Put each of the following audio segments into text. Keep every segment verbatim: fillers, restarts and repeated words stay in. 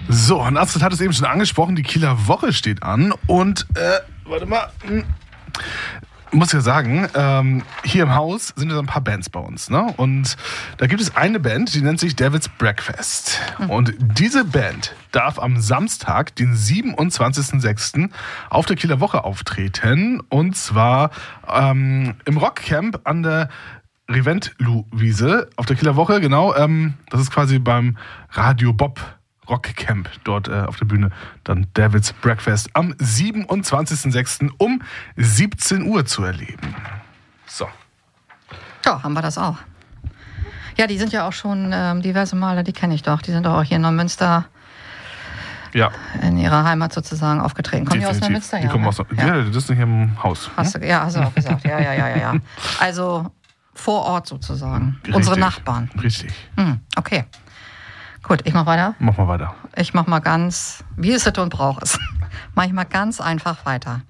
So, und Astrid hat es eben schon angesprochen, die Kieler Woche steht an und, äh, warte mal, hm. muss ja sagen, ähm, hier im Haus sind ja so ein paar Bands bei uns, ne? Und da gibt es eine Band, die nennt sich Devil's Breakfast. Mhm. Und diese Band darf am Samstag, den siebenundzwanzigsten sechsten auf der Kieler Woche auftreten. Und zwar ähm, im Rockcamp an der Reventlow-Wiese auf der Kieler Woche, genau. Ähm, das ist quasi beim Radio Bob Rockcamp dort äh, auf der Bühne. Dann Devil's Breakfast am siebenundzwanzigsten sechsten um siebzehn Uhr zu erleben. So. Ja, haben wir das auch. Ja, die sind ja auch schon ähm, diverse Male, die kenne ich doch. Die sind doch auch hier in Neumünster ja. in ihrer Heimat sozusagen aufgetreten. Kommen die aus Neumünster? Die ja, kommen aus ja. ja, das ist nicht im Haus. Hast du, ja, hast du auch gesagt. Ja, ja, ja, ja, ja. Also vor Ort sozusagen. Richtig. Unsere Nachbarn. Richtig. Hm, okay. Gut, ich mach weiter. Mach mal weiter. Ich mach mal ganz, wie es ist und braucht es. Mach ich mal ganz einfach weiter.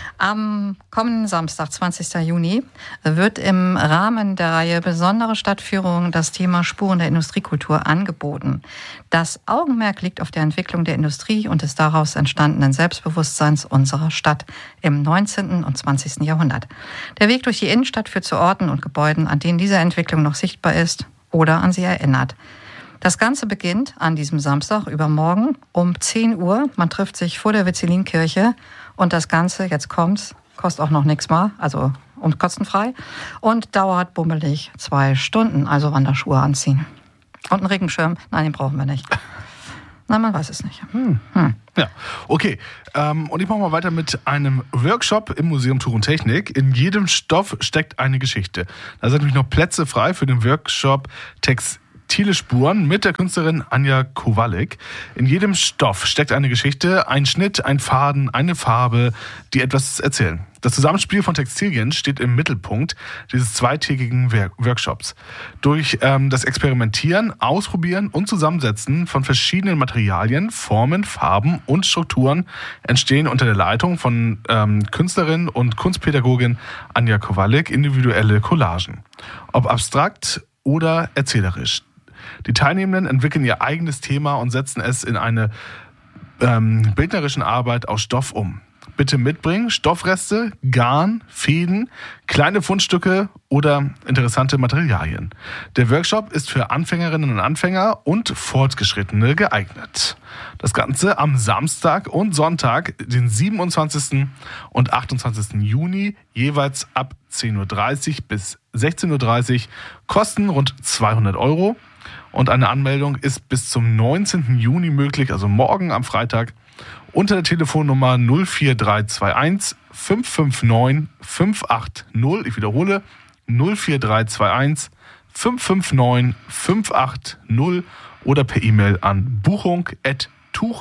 Am kommenden Samstag, zwanzigsten Juni, wird im Rahmen der Reihe Besondere Stadtführungen das Thema Spuren der Industriekultur angeboten. Das Augenmerk liegt auf der Entwicklung der Industrie und des daraus entstandenen Selbstbewusstseins unserer Stadt im neunzehnten und zwanzigsten Jahrhundert. Der Weg durch die Innenstadt führt zu Orten und Gebäuden, an denen diese Entwicklung noch sichtbar ist oder an sie erinnert. Das Ganze beginnt an diesem Samstag übermorgen um zehn Uhr. Man trifft sich vor der Vezelinkirche und das Ganze, jetzt kommt's, kostet auch noch nichts mal, also und kostenfrei und dauert bummelig zwei Stunden, also Wanderschuhe anziehen. Und einen Regenschirm, nein, den brauchen wir nicht. Nein, man weiß es nicht. Hm. Hm. Ja, okay. Ähm, und ich mache mal weiter mit einem Workshop im Museum Tuch und Technik. In jedem Stoff steckt eine Geschichte. Da sind nämlich noch Plätze frei für den Workshop Text. Textile Spuren mit der Künstlerin Anja Kowalik. In jedem Stoff steckt eine Geschichte, ein Schnitt, ein Faden, eine Farbe, die etwas erzählen. Das Zusammenspiel von Textilien steht im Mittelpunkt dieses zweitägigen Workshops. Durch ähm, das Experimentieren, Ausprobieren und Zusammensetzen von verschiedenen Materialien, Formen, Farben und Strukturen entstehen unter der Leitung von ähm, Künstlerin und Kunstpädagogin Anja Kowalik individuelle Collagen. Ob abstrakt oder erzählerisch. Die Teilnehmenden entwickeln ihr eigenes Thema und setzen es in eine ähm, bildnerischen Arbeit aus Stoff um. Bitte mitbringen Stoffreste, Garn, Fäden, kleine Fundstücke oder interessante Materialien. Der Workshop ist für Anfängerinnen und Anfänger und Fortgeschrittene geeignet. Das Ganze am Samstag und Sonntag, den siebenundzwanzigsten und achtundzwanzigsten Juni, jeweils ab zehn Uhr dreißig bis sechzehn Uhr dreißig, kosten rund zweihundert Euro. Und eine Anmeldung ist bis zum neunzehnten Juni möglich, also morgen am Freitag, unter der Telefonnummer null vier drei zwei eins fünf fünf neun fünf acht null. Ich wiederhole, null vier drei zwei eins fünf fünf neun fünf acht null oder per E-Mail an buchung at tuch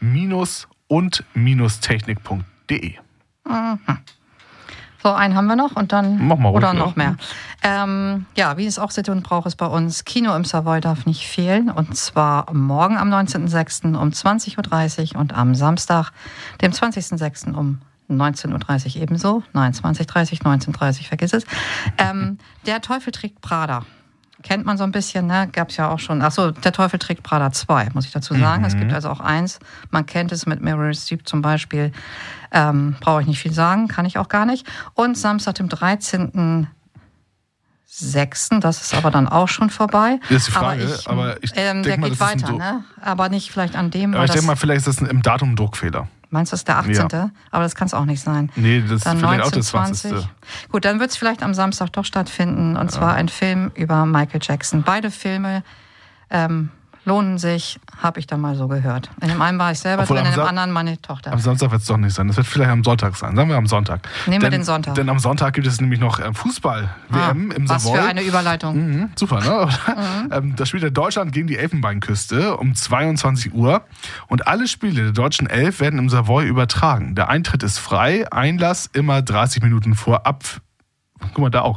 und technik punkt de. Mhm. So, einen haben wir noch und dann Mach mal ruhig, oder noch ja. mehr. Ähm, ja, wie es auch Sitte und Brauch ist bei uns, Kino im Savoy darf nicht fehlen. Und zwar morgen am neunzehnten sechsten um zwanzig Uhr dreißig und am Samstag, dem zwanzigsten sechsten um neunzehn Uhr dreißig ebenso. Nein, zwanzig Uhr dreißig, neunzehn Uhr dreißig, vergiss es. Ähm, der Teufel trägt Prada. Kennt man so ein bisschen, ne? Gab es ja auch schon. Achso, der Teufel trägt Prada zwei, muss ich dazu sagen. Mhm. Es gibt also auch eins. Man kennt es mit Meryl Streep zum Beispiel. Ähm, brauche ich nicht viel sagen, kann ich auch gar nicht. Und Samstag, dem dreizehnten sechsten Das ist aber dann auch schon vorbei. Das ist die Frage, aber ich, aber ich ähm, denke der mal, geht das ist weiter, so, ne? Aber nicht vielleicht an dem. Aber ich das, denke mal, vielleicht ist das im Datum ein Druckfehler. Meinst du, das ist der achtzehnte Ja. Aber das kann es auch nicht sein. Nee, das dann ist vielleicht auch neunzehn, der zwanzigste Gut, dann wird es vielleicht am Samstag doch stattfinden. Und ja. zwar ein Film über Michael Jackson. Beide Filme ähm, lohnen sich, habe ich da mal so gehört. In dem einen war ich selber Obwohl drin, in dem Sa- anderen meine Tochter. Am Samstag wird es doch nicht sein. Das wird vielleicht am Sonntag sein. Sagen wir am Sonntag. Nehmen denn, wir den Sonntag. Denn am Sonntag gibt es nämlich noch Fußball-W M ah, im was Savoy. für eine Überleitung. Mhm, super, ne? Mhm. Da spielt der Deutschland gegen die Elfenbeinküste um zweiundzwanzig Uhr. Und alle Spiele der deutschen Elf werden im Savoy übertragen. Der Eintritt ist frei. Einlass immer dreißig Minuten vor Abpfiff. Guck mal, da auch.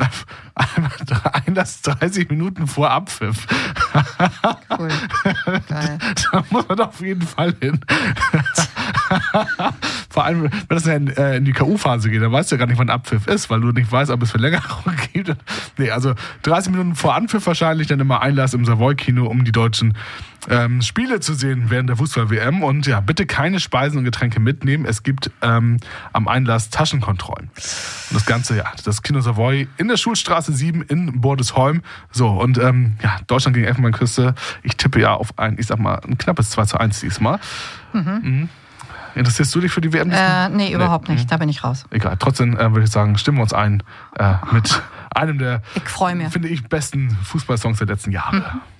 Einlass dreißig Minuten vor Abpfiff. Cool. Geil. Da muss man auf jeden Fall hin. Vor allem, wenn das in, äh, in die K U-Phase geht, dann weißt du ja gar nicht, wann Abpfiff ist, weil du nicht weißt, ob es Verlängerung gibt. Nee, also dreißig Minuten vor Anpfiff wahrscheinlich, dann immer Einlass im Savoy-Kino, um die deutschen ähm, Spiele zu sehen während der Fußball-W M. Und ja, bitte keine Speisen und Getränke mitnehmen. Es gibt ähm, am Einlass Taschenkontrollen. Und das Ganze, ja, das Kino Savoy in der Schulstraße sieben in Bordesholm. So, und ähm, ja, Deutschland gegen Elfenbeinküste. Ich tippe ja auf ein, ich sag mal, ein knappes zwei zu eins diesmal. Mhm. Mhm. Interessierst du dich für die W M? Äh, nee, überhaupt nee. nicht. Da bin ich raus. Egal. Trotzdem äh, würde ich sagen, stimmen wir uns ein äh, mit einem der, ich freu mich. finde ich, besten Fußballsongs der letzten Jahre. Mhm.